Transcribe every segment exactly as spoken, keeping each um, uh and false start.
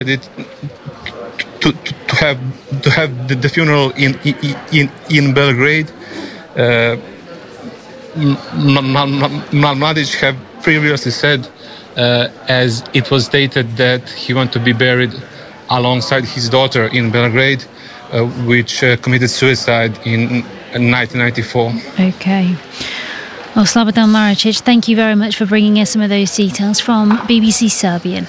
to, to, to have to have the, the funeral in in in Belgrade. Uh, Mladic have previously said, uh, as it was stated, that he wanted to be buried alongside his daughter in Belgrade, uh, which uh, committed suicide in nineteen ninety-four. Okay. Well, Slobodan Maricic, thank you very much for bringing us some of those details from B B C Serbian.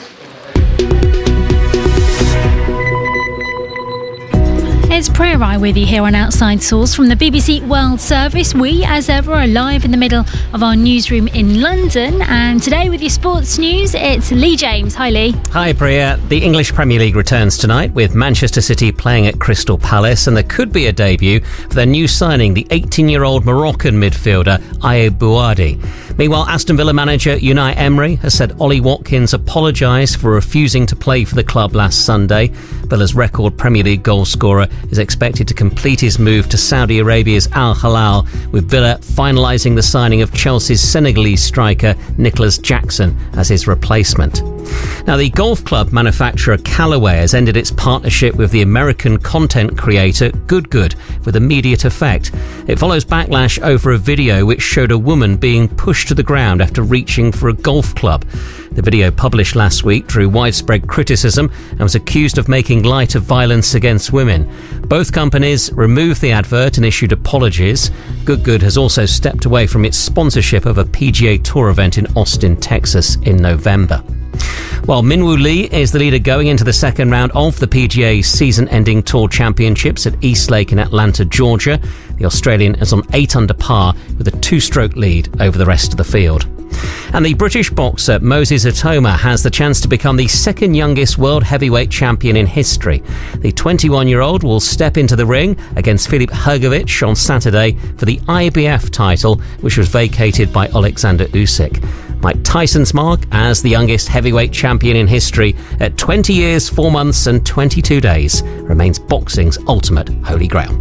It's Priya Rai with you here on Outside Source from the B B C World Service. We, as ever, are live in the middle of our newsroom in London. And today with your sports news, it's Lee James. Hi, Lee. Hi, Priya. The English Premier League returns tonight with Manchester City playing at Crystal Palace. And there could be a debut for their new signing, the eighteen-year-old Moroccan midfielder, Ayoub Bouadi. Meanwhile, Aston Villa manager Unai Emery has said Ollie Watkins apologised for refusing to play for the club last Sunday. Villa's record Premier League goal scorer is expected to complete his move to Saudi Arabia's Al Hilal, with Villa finalising the signing of Chelsea's Senegalese striker Nicholas Jackson as his replacement. Now, the golf club manufacturer Callaway has ended its partnership with the American content creator Good Good with immediate effect. It follows backlash over a video which showed a woman being pushed to the ground after reaching for a golf club. The video, published last week, drew widespread criticism and was accused of making light of violence against women. Both companies removed the advert and issued apologies. Good Good has also stepped away from its sponsorship of a P G A Tour event in Austin, Texas in November. While Minwoo Lee is the leader going into the second round of the P G A season-ending Tour Championships at Eastlake in Atlanta, Georgia, the Australian is on eight under par with a two-stroke lead over the rest of the field. And the British boxer Moses Atoma has the chance to become the second youngest world heavyweight champion in history. The twenty-one-year-old will step into the ring against Filip Hrgovic on Saturday for the I B F title, which was vacated by Alexander Usyk. Mike Tyson's mark as the youngest heavyweight champion in history at twenty years, four months and twenty-two days remains boxing's ultimate holy grail.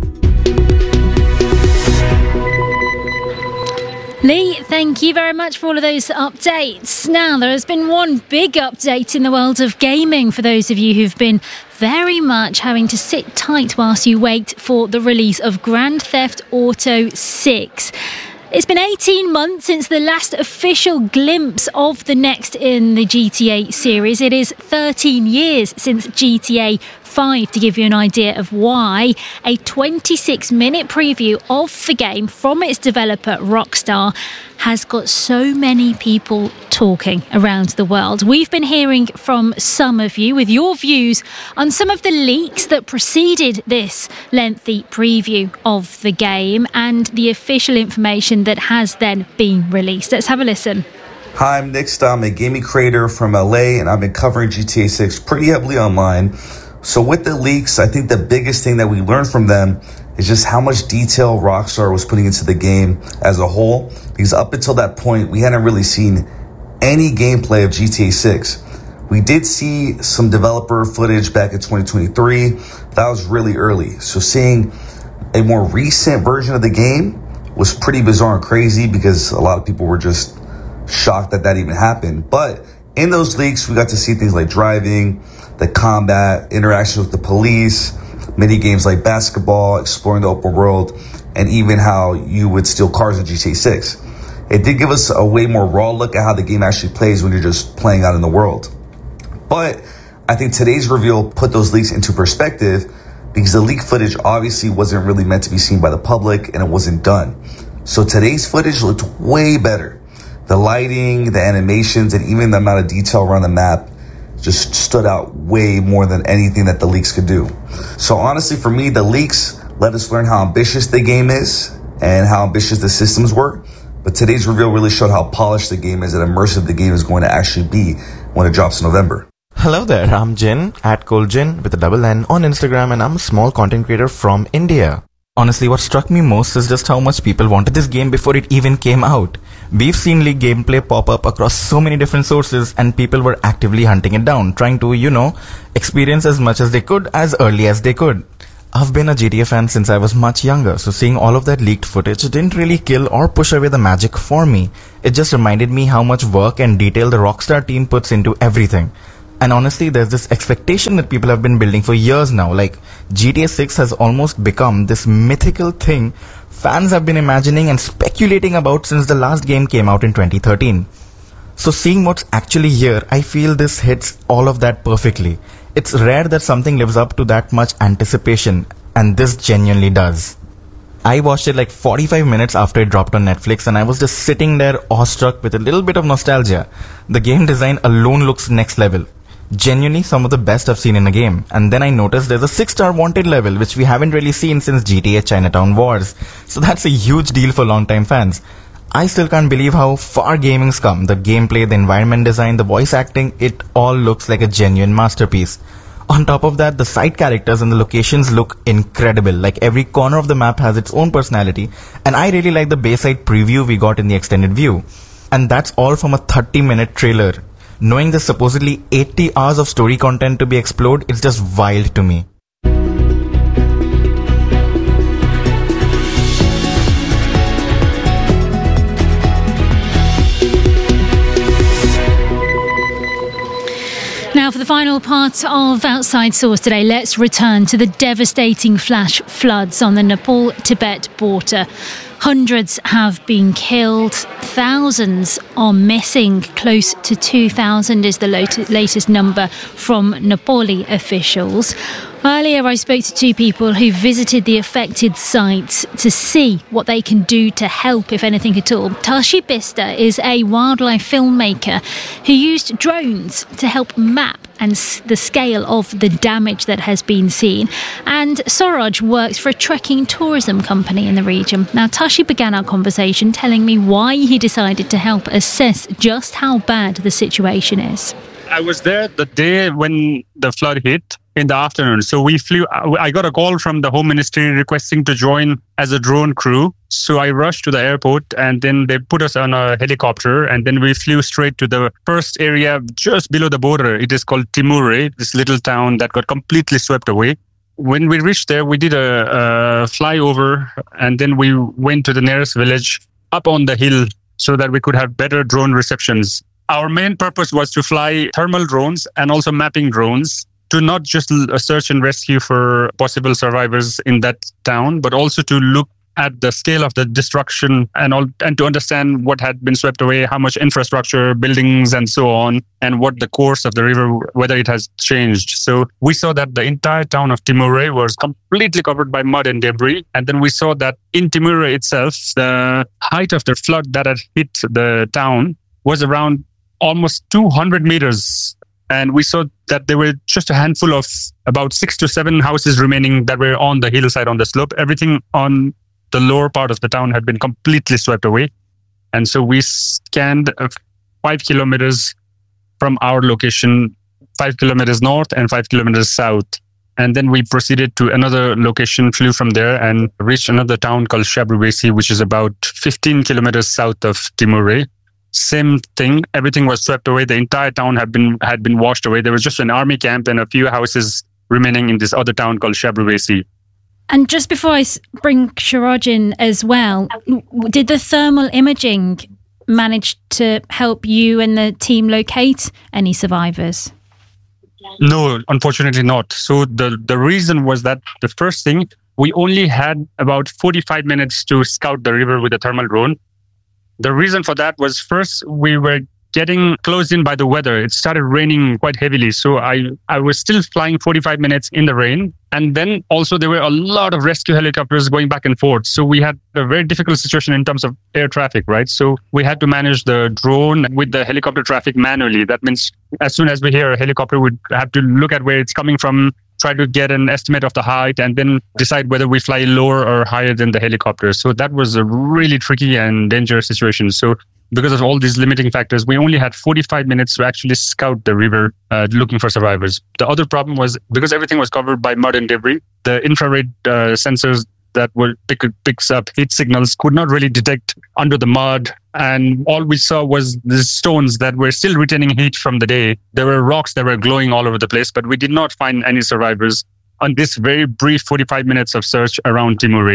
Lee, thank you very much for all of those updates. Now, there has been one big update in the world of gaming for those of you who've been very much having to sit tight whilst you wait for the release of Grand Theft Auto six. It's been eighteen months since the last official glimpse of the next in the G T A series. It is thirteen years since G T A five, to give you an idea of why. A twenty-six minute preview of the game from its developer Rockstar has got so many people talking around the world. We've been hearing from some of you with your views on some of the leaks that preceded this lengthy preview of the game and the official information that has then been released. Let's have a listen. Hi, I'm Nick Stahl. I'm a gaming creator from L A, and I've been covering G T A six pretty heavily online. So with the leaks, I think the biggest thing that we learned from them is just how much detail Rockstar was putting into the game as a whole. Because up until that point, we hadn't really seen any gameplay of G T A six. We did see some developer footage back in twenty twenty-three. That was really early. So seeing a more recent version of the game was pretty bizarre and crazy because a lot of people were just shocked that that even happened. But in those leaks, we got to see things like driving, the combat, interaction with the police, mini games like basketball, exploring the open world, and even how you would steal cars in G T A six. It did give us a way more raw look at how the game actually plays when you're just playing out in the world. But I think today's reveal put those leaks into perspective because the leak footage obviously wasn't really meant to be seen by the public and it wasn't done. So today's footage looked way better. The lighting, the animations, and even the amount of detail around the map just stood out way more than anything that the leaks could do. So honestly, for me, the leaks let us learn how ambitious the game is and how ambitious the systems were. But today's reveal really showed how polished the game is and immersive the game is going to actually be when it drops in November. Hello there, I'm Jin, at ColdJin with a double N on Instagram, and I'm a small content creator from India. Honestly, what struck me most is just how much people wanted this game before it even came out. We've seen leaked gameplay pop up across so many different sources and people were actively hunting it down, trying to, you know, experience as much as they could as early as they could. I've been a G T A fan since I was much younger, so seeing all of that leaked footage didn't really kill or push away the magic for me. It just reminded me how much work and detail the Rockstar team puts into everything. And honestly, there's this expectation that people have been building for years now. Like, G T A six has almost become this mythical thing fans have been imagining and speculating about since the last game came out in twenty thirteen. So seeing what's actually here, I feel this hits all of that perfectly. It's rare that something lives up to that much anticipation, and this genuinely does. I watched it like forty-five minutes after it dropped on Netflix, and I was just sitting there awestruck with a little bit of nostalgia. The game design alone looks next level. Genuinely some of the best I've seen in a game. And then I noticed there's a six star wanted level, which we haven't really seen since G T A Chinatown Wars. So that's a huge deal for long-time fans. I still can't believe how far gaming's come. The gameplay, the environment design, the voice acting, it all looks like a genuine masterpiece. On top of that, the side characters and the locations look incredible. Like, every corner of the map has its own personality, and I really like the Bayside preview we got in the extended view. And that's all from a thirty minute trailer. Knowing there's supposedly eighty hours of story content to be explored, it's just wild to me. Now, for the final part of Outside Source today, let's return to the devastating flash floods on the Nepal-Tibet border. Hundreds have been killed, thousands are missing. Close to two thousand is the latest number from Nepali officials. Earlier, I spoke to two people who visited the affected sites to see what they can do to help, if anything at all. Tashi Bista is a wildlife filmmaker who used drones to help map and the scale of the damage that has been seen. And Soraj works for a trekking tourism company in the region. Now, Tashi began our conversation telling me why he decided to help assess just how bad the situation is. I was there the day when the flood hit in the afternoon. So we flew, I got a call from the Home Ministry requesting to join as a drone crew. So I rushed to the airport, and then they put us on a helicopter, and then we flew straight to the first area just below the border. It is called Timure, this little town that got completely swept away. When we reached there, we did a, a flyover, and then we went to the nearest village up on the hill so that we could have better drone receptions. Our main purpose was to fly thermal drones and also mapping drones to not just search and rescue for possible survivors in that town, but also to look at the scale of the destruction and all, and to understand what had been swept away, how much infrastructure, buildings, and so on, and what the course of the river, whether it has changed. So we saw that the entire town of Timure was completely covered by mud and debris. And then we saw that in Timure itself, the height of the flood that had hit the town was around almost two hundred meters. And we saw that there were just a handful of about six to seven houses remaining that were on the hillside, on the slope. Everything on the lower part of the town had been completely swept away. And so we scanned five kilometers from our location, five kilometers north and five kilometers south. And then we proceeded to another location, flew from there, and reached another town called Shabrubesi, which is about fifteen kilometers south of Timure. Same thing. Everything was swept away. The entire town had been had been washed away. There was just an army camp and a few houses remaining in this other town called Shabrubesi. And just before I bring Shiraj in as well, did the thermal imaging manage to help you and the team locate any survivors? No, unfortunately not. So the, the reason was that the first thing, we only had about forty-five minutes to scout the river with a thermal drone. The reason for that was, first, we were getting closed in by the weather. It started raining quite heavily. So I, I was still flying forty-five minutes in the rain. And then also there were a lot of rescue helicopters going back and forth. So we had a very difficult situation in terms of air traffic, right? So we had to manage the drone with the helicopter traffic manually. That means as soon as we hear a helicopter, we'd have to look at where it's coming from, try to get an estimate of the height, and then decide whether we fly lower or higher than the helicopter. So that was a really tricky and dangerous situation. So because of all these limiting factors, we only had forty-five minutes to actually scout the river uh, looking for survivors. The other problem was, because everything was covered by mud and debris, the infrared uh, sensors that were pick, picks up heat signals could not really detect under the mud. And all we saw was the stones that were still retaining heat from the day. There were rocks that were glowing all over the place, but we did not find any survivors on this very brief forty-five minutes of search around Timure.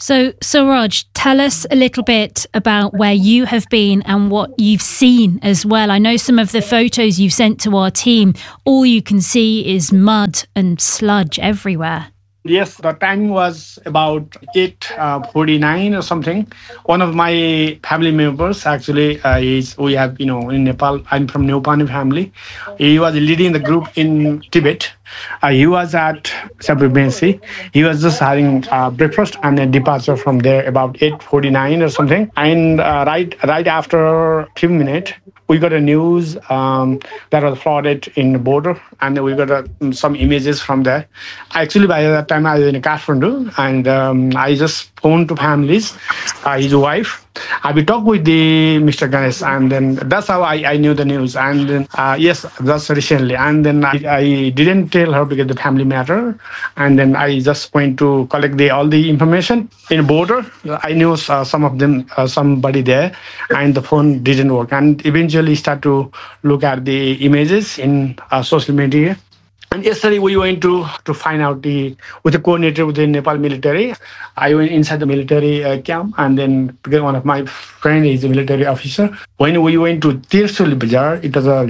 So, Suraj, tell us a little bit about where you have been and what you've seen as well. I know some of the photos you've sent to our team, all you can see is mud and sludge everywhere. Yes, the time was about eight forty-nine or something. One of my family members, actually, uh, is we have, you know, in Nepal, I'm from Neopani family. He was leading the group in Tibet. Uh, he was at Sabrabasi. He was just having uh, breakfast and a departure from there about eight forty-nine or something. And uh, right right after a few minutes, we got a news um, that was flooded in the border, and we got uh, some images from there. Actually, by that time, I was in Kathmandu, and um, I just phoned to families, uh, his wife. I will talk with the Mister Ganesh, and then that's how I, I knew the news. And then, uh, yes, that's recently. And then I, I didn't tell her because the family matter. And then I just went to collect the all the information in border. I knew uh, some of them, uh, somebody there, and the phone didn't work. And eventually start to look at the images in uh, social media. And yesterday we went to, to find out the with the coordinator with the Nepal military. I went inside the military uh, camp, and then because one of my friend is a military officer. When we went to Tirsul Bazaar, it was a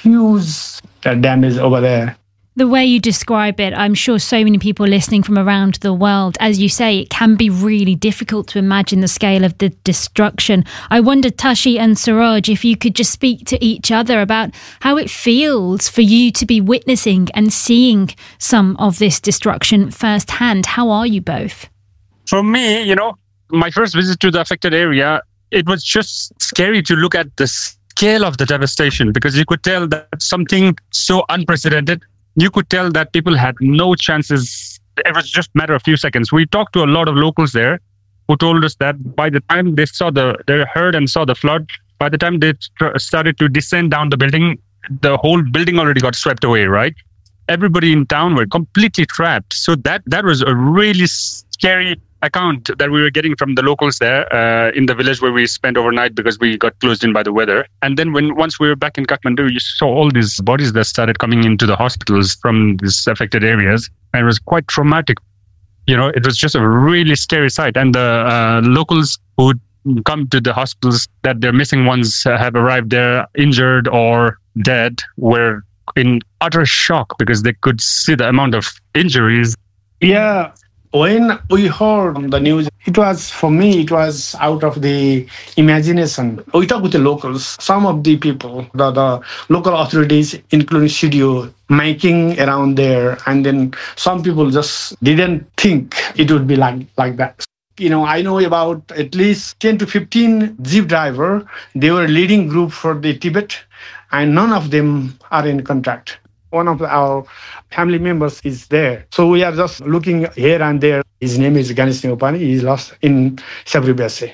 huge uh, damage over there. The way you describe it, I'm sure so many people listening from around the world, as you say, it can be really difficult to imagine the scale of the destruction. I wonder, Tashi and Suraj, if you could just speak to each other about how it feels for you to be witnessing and seeing some of this destruction firsthand. How are you both? For me, you know, my first visit to the affected area, it was just scary to look at the scale of the devastation, because you could tell that something so unprecedented. You could tell that people had no chances. It was just a matter of a few seconds. We talked to a lot of locals there who told us that by the time they saw the, they heard and saw the flood, by the time they tr- started to descend down the building, the whole building already got swept away, right? Everybody in town were completely trapped. So that, that was a really scary account that we were getting from the locals there uh, in the village where we spent overnight because we got closed in by the weather. And then when once we were back in Kathmandu, you saw all these bodies that started coming into the hospitals from these affected areas. And it was quite traumatic. You know, it was just a really scary sight. And the uh, locals who come to the hospitals that their missing ones have arrived there injured or dead were in utter shock because they could see the amount of injuries. Yeah. When we heard the news, it was, for me, it was out of the imagination. We talked with the locals, some of the people, the, the local authorities, including C D O, making around there. And then some people just didn't think it would be like, like that. You know, I know about at least ten to fifteen jeep driver. They were leading group for the Tibet, and none of them are in contact. One of our family members is there. So we are just looking here and there. His name is Ganesh Neopani. He's lost in Sabrabasi.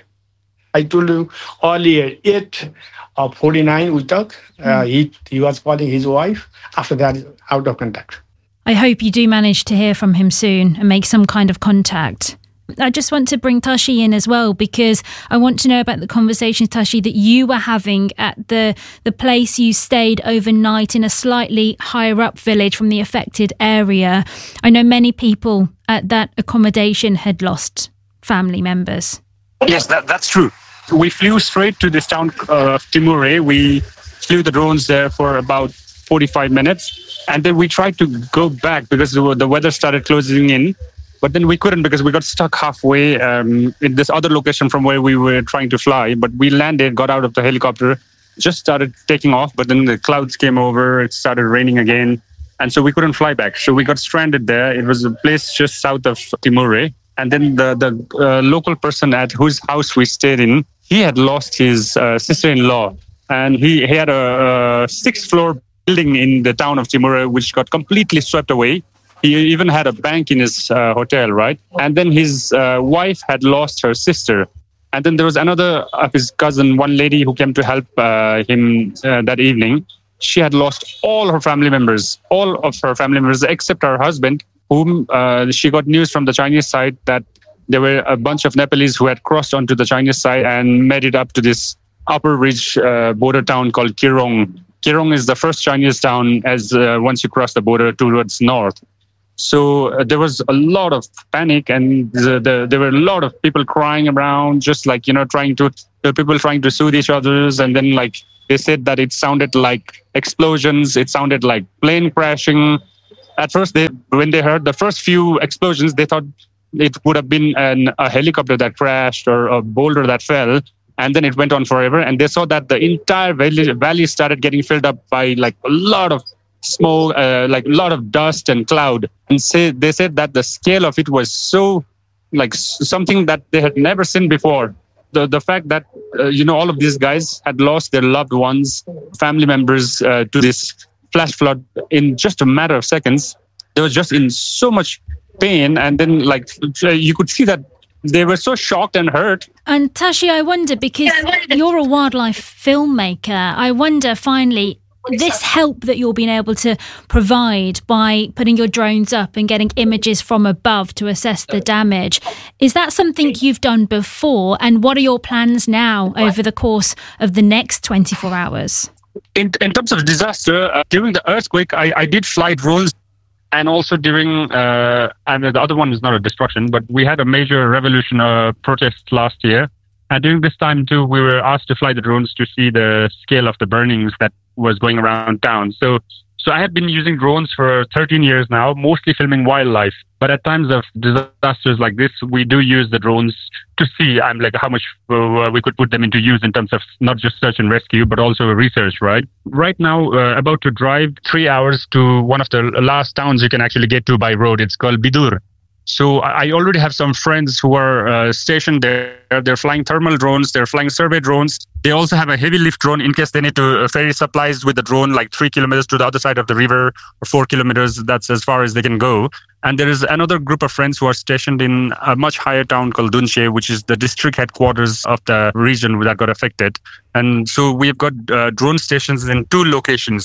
I told you earlier, eight forty-nine we talked. Uh, he, he was calling his wife. After that, out of contact. I hope you do manage to hear from him soon and make some kind of contact. I just want to bring Tashi in as well, because I want to know about the conversations, Tashi, that you were having at the, the place you stayed overnight in a slightly higher up village from the affected area. I know many people at that accommodation had lost family members. Yes, that, that's true. We flew straight to this town uh, of Timure. We flew the drones there for about forty-five minutes. And then we tried to go back because the, the weather started closing in. But then we couldn't because we got stuck halfway um, in this other location from where we were trying to fly. But we landed, got out of the helicopter, just started taking off. But then the clouds came over, it started raining again. And so we couldn't fly back. So we got stranded there. It was a place just south of Timure. And then the, the uh, local person at whose house we stayed in, he had lost his uh, sister-in-law. And he, he had a, a sixth-floor building in the town of Timure, which got completely swept away. He even had a bank in his uh, hotel, right? And then his uh, wife had lost her sister. And then there was another of his cousin, one lady who came to help uh, him uh, that evening. She had lost all her family members, all of her family members, except her husband, whom uh, she got news from the Chinese side that there were a bunch of Nepalese who had crossed onto the Chinese side and made it up to this upper ridge uh, border town called Kirong. Kirong is the first Chinese town as uh, once you cross the border towards north. So uh, there was a lot of panic, and the, the, there were a lot of people crying around, just like, you know, trying to, the people trying to soothe each others. And then like they said that it sounded like explosions. It sounded like plane crashing. At first, they when they heard the first few explosions, they thought it would have been an, a helicopter that crashed or a boulder that fell. And then it went on forever. And they saw that the entire valley, valley started getting filled up by like a lot of smoke, uh, like a lot of dust and cloud. And say, they said that the scale of it was so like something that they had never seen before. The the fact that, uh, you know, all of these guys had lost their loved ones, family members uh, to this flash flood in just a matter of seconds. They were just in so much pain. And then like you could see that they were so shocked and hurt. And Tashi, I wonder, because you're a wildlife filmmaker, I wonder finally, this help that you're being able to provide by putting your drones up and getting images from above to assess the damage, is that something you've done before? And what are your plans now over the course of the next twenty-four hours? In in terms of disaster, uh, during the earthquake, I, I did fly drones. And also during, uh, and the other one is not a destruction, but we had a major revolution uh, protest last year. And during this time too, we were asked to fly the drones to see the scale of the burnings that was going around town. So, so I have been using drones for thirteen years now, mostly filming wildlife. But at times of disasters like this, we do use the drones to see, I'm like, how much uh, we could put them into use in terms of not just search and rescue, but also research, right? Right now, uh, about to drive three hours to one of the last towns you can actually get to by road. It's called Bidur. So I already have some friends who are uh, stationed there. They're flying thermal drones. They're flying survey drones. They also have a heavy lift drone in case they need to uh, ferry supplies with the drone like three kilometers to the other side of the river or four kilometers. That's as far as they can go. And there is another group of friends who are stationed in a much higher town called Dunshe, which is the district headquarters of the region that got affected. And so we've got uh, drone stations in two locations.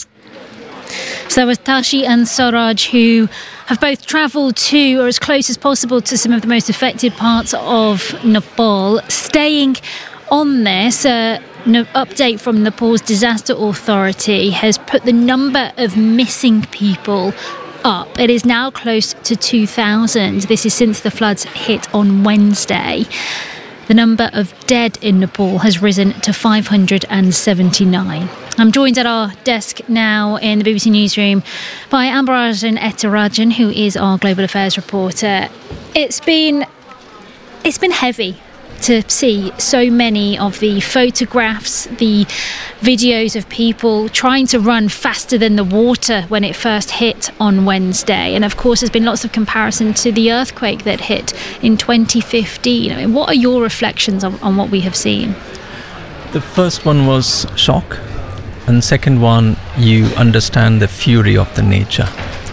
So that was Tashi and Suraj, who have both travelled to, or as close as possible, to some of the most affected parts of Nepal. Staying on this, uh, no update from Nepal's disaster authority has put the number of missing people up. It is now close to two thousand. This is since the floods hit on Wednesday. The number of dead in Nepal has risen to five hundred seventy-nine. I'm joined at our desk now in the B B C Newsroom by Ambarajan Ethirajan, who is our Global Affairs reporter. It's been, it's been heavy to see so many of the photographs, the videos of people trying to run faster than the water when it first hit on Wednesday. And of course, there's been lots of comparison to the earthquake that hit in twenty fifteen. I mean, what are your reflections on, on what we have seen? The first one was shock. And second one, you understand the fury of the nature.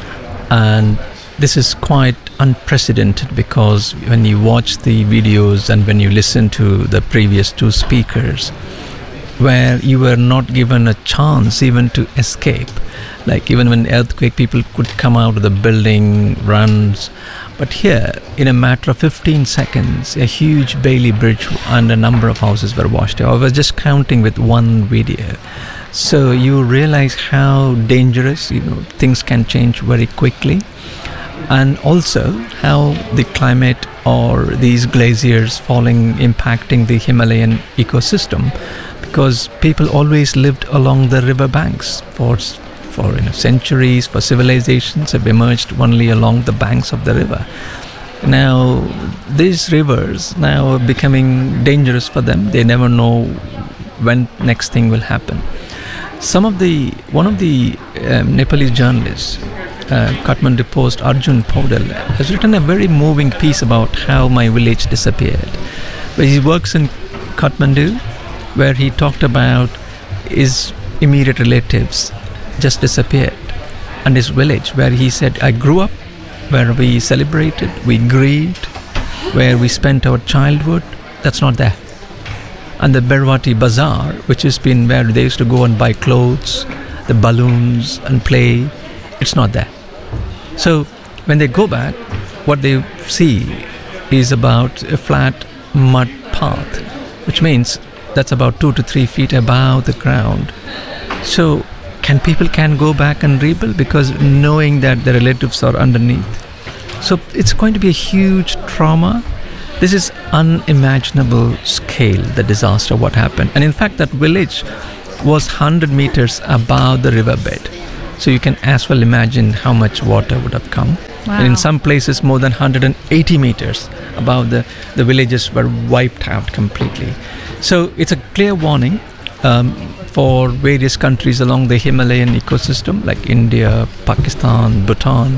And this is quite unprecedented because when you watch the videos and when you listen to the previous two speakers, where you were not given a chance even to escape, like even when earthquake, people could come out of the building, runs. But here, in a matter of fifteen seconds, a huge Bailey Bridge and a number of houses were washed away. I was just counting with one video. So you realize how dangerous, you know, things can change very quickly. And also how the climate or these glaciers falling impacting the Himalayan ecosystem, because people always lived along the river banks for for you know, centuries, for civilizations have emerged only along the banks of the river. Now these rivers now are becoming dangerous for them. They never know when next thing will happen. Some of the one of the um, Nepalese journalists, uh, Kathmandu Post, Arjun Paudel, has written a very moving piece about how my village disappeared. But he works in Kathmandu, where he talked about his immediate relatives just disappeared, and his village, where he said, I grew up, where we celebrated, we grieved, where we spent our childhood, that's not there. And the Berwati Bazaar, which has been where they used to go and buy clothes, the balloons and play, it's not there. So when they go back, what they see is about a flat mud path, which means that's about two to three feet above the ground. So can people can go back and rebuild because knowing that the relatives are underneath? So it's going to be a huge trauma. This is unimaginable scale, the disaster, what happened. And in fact, that village was one hundred meters above the riverbed. So you can as well imagine how much water would have come. Wow. And in some places, more than one hundred eighty meters above the, the villages were wiped out completely. So it's a clear warning um, for various countries along the Himalayan ecosystem, like India, Pakistan, Bhutan.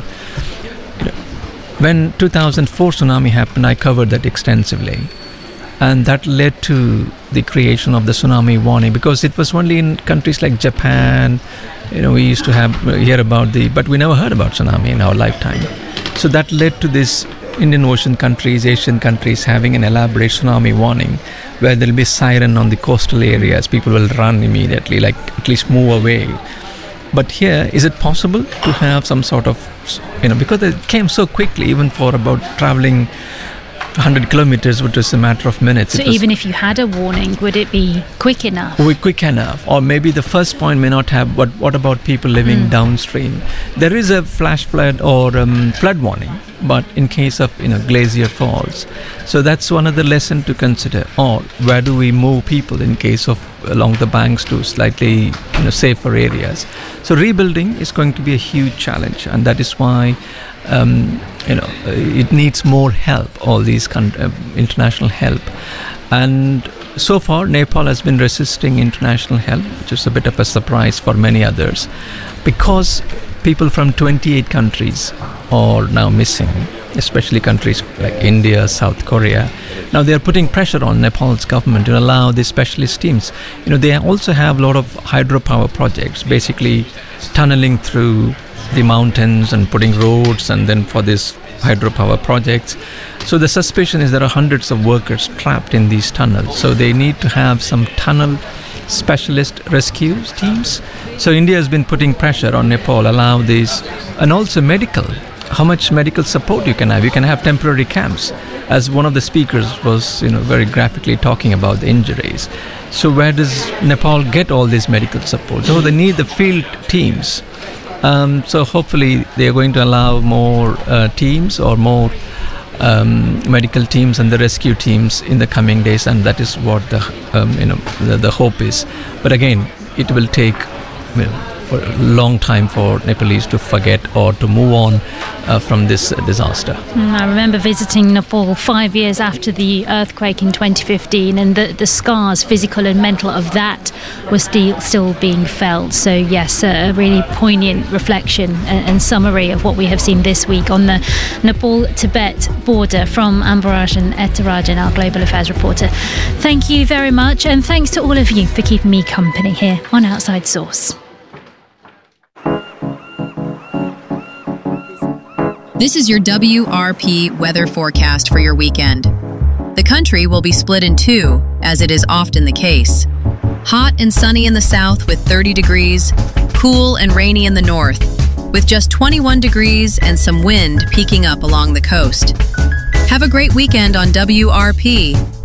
When two thousand four tsunami happened, I covered that extensively. And that led to the creation of the tsunami warning, because it was only in countries like Japan, you know, we used to have hear about the, but we never heard about tsunami in our lifetime. So that led to this Indian Ocean countries, Asian countries having an elaborate tsunami warning, where there'll be a siren on the coastal areas. People will run immediately, like at least move away. But here, is it possible to have some sort of, you know, because it came so quickly, even for about traveling one hundred kilometers, which was a matter of minutes. So even if you had a warning, would it be quick enough? Would quick enough. Or maybe the first point may not have, but what about people living mm. downstream? There is a flash flood or um, flood warning, but in case of, you know, glacier falls. So that's one other lesson to consider. Or where do we move people in case of along the banks to slightly, you know, safer areas? So rebuilding is going to be a huge challenge, and that is why Um, you know, it needs more help, all these con- uh, international help. And so far, Nepal has been resisting international help, which is a bit of a surprise for many others, because people from twenty-eight countries are now missing, especially countries like India, South Korea. Now they are putting pressure on Nepal's government to allow these specialist teams. You know, they also have a lot of hydropower projects, basically tunneling through the mountains and putting roads, and then for these hydropower projects. So the suspicion is there are hundreds of workers trapped in these tunnels. So they need to have some tunnel specialist rescue teams. So India has been putting pressure on Nepal, allow these, and also medical. How much medical support you can have? You can have temporary camps, as one of the speakers was, you know, very graphically talking about the injuries. So where does Nepal get all this medical support? So they need the field teams. Um, so hopefully they are going to allow more uh, teams or more um, medical teams and the rescue teams in the coming days, and that is what the um, you know the, the hope is. But again, it will take, you know, for a long time for Nepalese to forget or to move on uh, from this uh, disaster. Mm, I remember visiting Nepal five years after the earthquake in twenty fifteen, and the, the scars, physical and mental, of that were still, still being felt. So yes, a really poignant reflection and, and summary of what we have seen this week on the Nepal-Tibet border from Ambarajan Ethirajan, our Global Affairs reporter. Thank you very much, and thanks to all of you for keeping me company here on Outside Source. This is your W R P weather forecast for your weekend. The country will be split in two, as it is often the case. Hot and sunny in the south with thirty degrees, cool and rainy in the north, with just twenty-one degrees and some wind peaking up along the coast. Have a great weekend on W R P.